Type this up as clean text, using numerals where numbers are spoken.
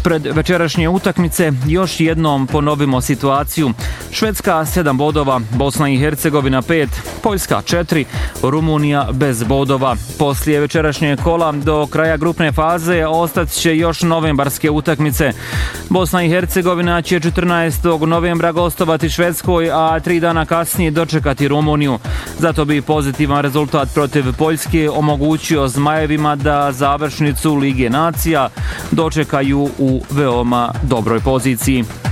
Pred večerašnje utakmice još jednom ponovimo situaciju. Švedska 7 bodova, Bosna i Hercegovina 5, Poljska 4, Rumunija bez bodova. Poslije večerašnjeg kola do kraja grupne faze ostat će još novembarske utakmice. Bosna i Hercegovina će 14. novembra gostovati Švedskoj, a 3 dana kasnije dočekati Rumuniju. Zato bi pozitivan rezultat protiv Poljske omogućio Zmajevima da završnicu Lige nacija dočekaju u veoma dobroj poziciji.